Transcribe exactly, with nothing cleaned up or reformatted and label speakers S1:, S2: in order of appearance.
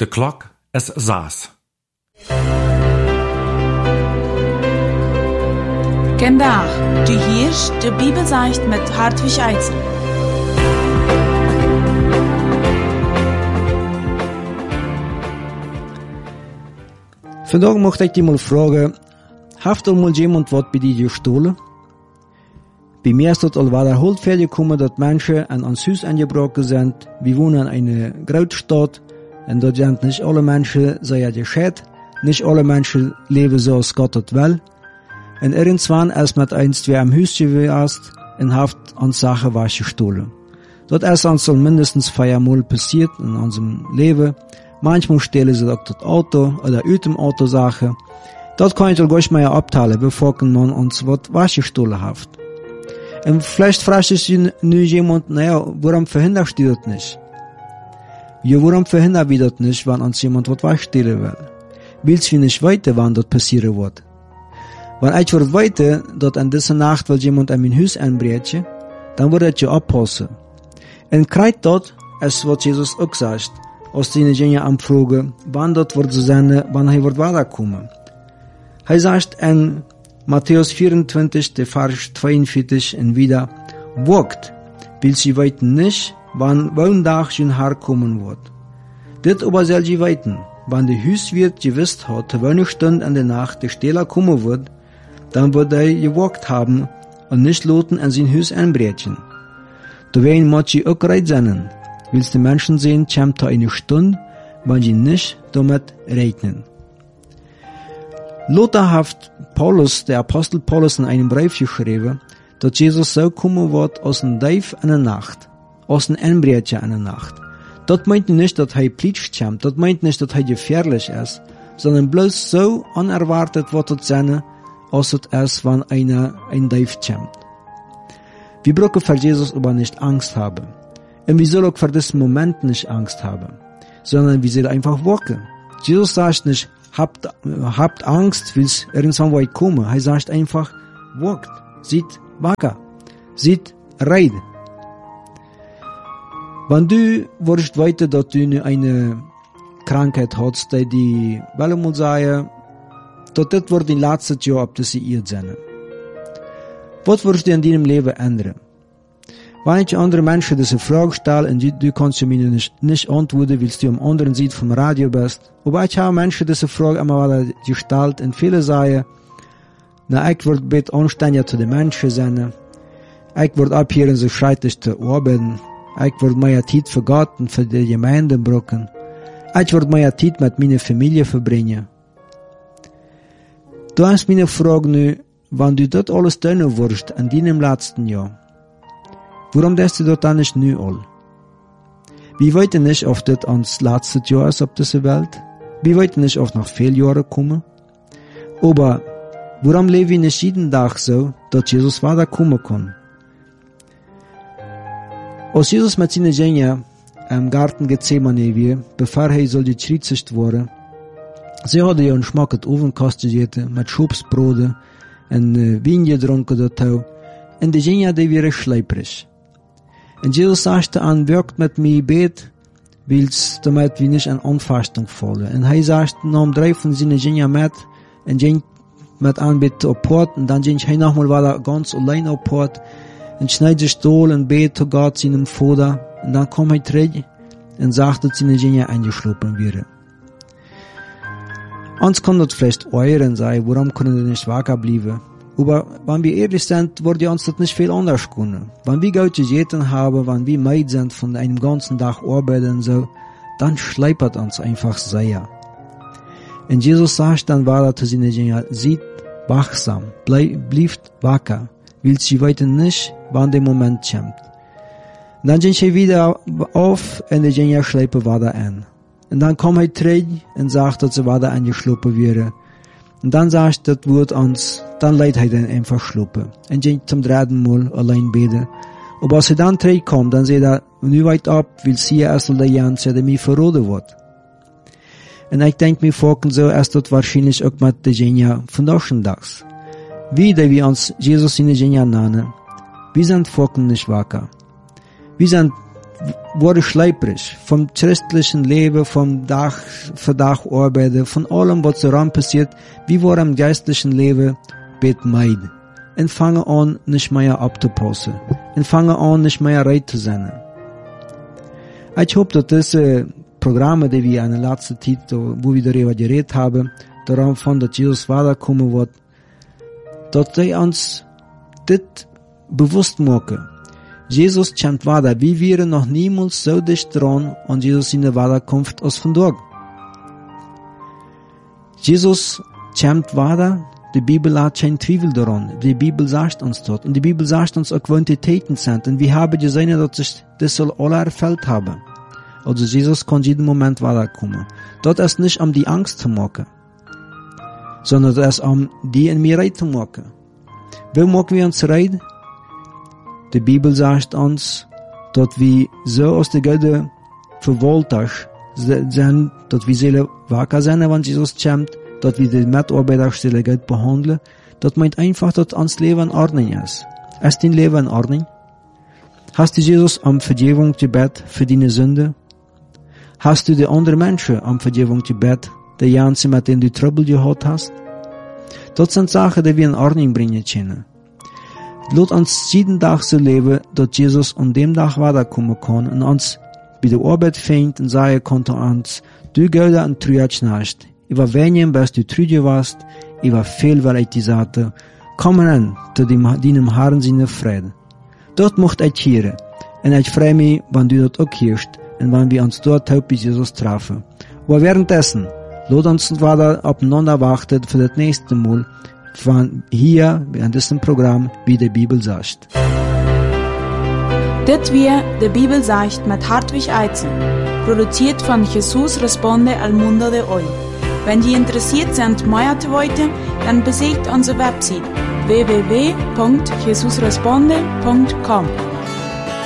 S1: De klok is zes.
S2: Vandaag, du hörst de Bibelzeicht met Hartwig Eitzel.
S3: Vandaag mocht ik je mal vragen, heeft er mal jemand wat bij dir gestohlen? Bei mir ist dort al wiederholt vorgekommen, dass Menschen an uns Haus angebrochen sind. Wir wohnen in einer Großstadt und dort sind nicht alle Menschen sehr gescheit. Nicht alle Menschen leben so, als Gott das will. Und irgendwann ist mit eins, wer am Haus gewesen und hat uns Sachen was gestohlen. Das ist uns schon mindestens viermal passiert in unserem Leben. Manchmal stehlen sie auch das Auto oder uit dem Auto Sachen. Das kann ich doch gleich mal abteilen, bevor man uns was gestohlen hat. Und vielleicht fragt sich nu jemand, naja, warum verhinderst du das nicht? Ja, warum verhindern wir das nicht, wenn uns jemand was wegstehlen will? Willst du nicht weiter, wann das passieren wird? Wenn ich würde weiter, dass an dieser Nacht will jemand an mein Haus einbrechen, dann würde ich ja abpassen. Und kriegt dort, es was Jesus auch sagt, aus den Jünger anfragen, wann das wird sein, wann er wird weiterkommen. Er sagt in Matthäus vierundzwanzig, der Vers zweiundvierzig und wieder, wogt, will sie weiten nicht, wann Wohntag schon herkommen wird. Dit aber soll sie weiten, wann der Hauswirt gewusst hat, welche Stunde an der Nacht der Stehler kommen wird, dann wird er gewogt haben und nicht loten an sein Haus einbrechen. Da werden manche auch bereit sein, willst die Menschen sehen, kommt da eine Stunde, wann sie nicht damit rechnen. Lothar hat Paulus, der Apostel Paulus, in einem Brief geschrieben, dass Jesus so kommen wird aus dem Dieb in der Nacht, aus dem Einbrecher in der Nacht. Das meint nicht, dass er plötzlich kommt, das meint nicht, dass er gefährlich ist, sondern bloß so unerwartet wird es sein, als es ist, wenn einer ein Dieb kommt. Wir brauchen für Jesus aber nicht Angst haben. Und wir sollen auch für diesen Moment nicht Angst haben, sondern wir sollen einfach wachen. Jesus sagt nicht, habt, habt Angst, will's irgendwann weit kommen. Er sagt einfach, wacht, seid wacker, seid reid. Wenn du würdest weiter, dass du eine Krankheit hast, die die, weil man sagen, dass das wird in letzten Jahr ab, dass sie ihr sein. Was würdest du in deinem Leben ändern? Wenn ich andere Menschen diese Frage stelle und du, du kannst mir nicht, nicht antworten, weil du am anderen Seite vom Radio bist. Aber ich habe Menschen diese Frage immer wieder gestellt und viele sagen, na, ich würde bitte anständig zu den Menschen sein. Ich würde abhören, so schreitlich zu arbeiten. Ich würde mehr Zeit für Gott und für die Gemeinde brauchen. Ich würde mehr Zeit mit meiner Familie verbringen. Du hast meine Frage nu, wenn du das alles tun würdest in deinem letzten Jahr, warum tust du das dann nicht nu all? Wir wissen nicht, ob das ans letzte Jahr ist auf dieser Welt. Wir wissen nicht, ob noch viele Jahre kommen. Aber warum leben wir nicht jeden Tag so, dass Jesus weiterkommen kann? Als Jesus mit seinen Jüngern im Garten Gethsemane war, bevor er soll gekreuzigt wurde, sie hadden ja einen schmackend Ovenkast gegeten, mit Schubsbroden und äh, Wein getrunken dort auch, und die Jünger, die waren schleiprig. Und Jesus sagte an, wirkt mit mir bet, will's damit wir nicht an Anfastung fallen. Und er sagte, nahm drei von seinen Jüngern mit, und ging mit Anbeten auf Port, und dann ging er nochmal weiter ganz allein auf Port, und schneid sich Stuhl und bet zu Gott seinem Vater, und dann kam er zurück, und sagte, dass seine Jünger eingeschlafen wären. Uns kann das vielleicht euren sein, warum können wir nicht wacker bleiben? Aber wenn wir ehrlich sind, würde uns das nicht viel anders können. Wenn wir gute Jäten haben, wenn wir müde sind von einem ganzen Tag arbeiten und so, dann schleipert uns einfach sehr. Und Jesus sagt dann weiter zu seinen Jüngern, seid wachsam, bleib, bleibt wacker, weil sie weiten nicht, wann der Moment kommt. Und dann ging er wieder auf und die Jünger schleipen weiter an. Und dann kam er zurück und sagt, dass sie weiter angeschlafen wäre. Und dann sagt das Wort uns, dann leid er dann einfach schluppen. Und ging zum dritten Mal allein beten. Aber als er dann zurückkam, dann sagt er, nu weit ab, weil sie erst der Jans, der mir verraten wird. Und ich denke mir folgen so, ist das wahrscheinlich auch mit den Jüngern von Dags. Wie, die wir uns Jesus seine Jünger nennen, wir sind folgen nicht wacker. Wir sind wurde schleiprig vom christlichen Leben, vom Dach für Dach arbeiten, von allem, was daran passiert, wie wir im geistlichen Leben bet meid. Und fangen an, nicht mehr abzupassen. Und fangen an, nicht mehr rein zu sein. Ich hoffe, dass diese Programme, die wir in der letzten Zeit, wo wir darüber geredet haben, daran von, dass Jesus wiederkommen wird, dass sie uns das bewusst machen. Jesus kommt weiter. Wir wären noch niemals so dicht dran an Jesus in der Wiederkunft als von dort. Jesus kommt weiter. Die Bibel hat keinen Zweifel daran. Die Bibel sagt uns dort. Und die Bibel sagt uns auch Quantitäten sind. Und wir haben gesehen, dass sich das soll alle erfüllt haben. Also Jesus kann jeden Moment weiterkommen. Dort ist nicht um die Angst zu machen, sondern es ist um die in mir rein zu machen. Wo machen wir uns rein? Die Bibel sagt uns, dass wir so aus der Götte verwaltet sind, dass wir sehr wacker sind, wenn Jesus kommt, dass wir die Mitarbeiterstelle Gott behandeln. Das meint einfach, dass uns Leben in Ordnung ist. Ist dein Leben in Ordnung? Hast du Jesus um Vergebung gebeten für deine Sünde? Hast du die anderen Menschen um Vergebung gebeten, die Janse, mit denen du Trouble gehabt hast? Das sind Sachen, die wir in Ordnung bringen können. Lass uns jeden Tag so leben, dass Jesus an dem Tag weiterkommen kann und uns bei der Arbeit fängt und sagen konnte uns, du gehst und trügst nicht. Über wenig bist du trüge warst, über viel war ich die Sache. Komm an zu deinem Herrn seine Frieden. Dort möcht ich hören. Und ich freue mich, wenn du dort auch hörst und wenn wir uns dort auch bei Jesus treffen. Aber währenddessen, lass uns weiter aufeinander warten für das nächste Mal, von hier, an diesem Programm, wie die Bibel sagt.
S2: Das wir die Bibel sagt mit Hartwig Eizen, produziert von Jesus Responde al Mundo de Hoy. Wenn Sie interessiert sind, mehr zu wissen, dann besucht unsere Website w w w punkt jesus responde punkt com.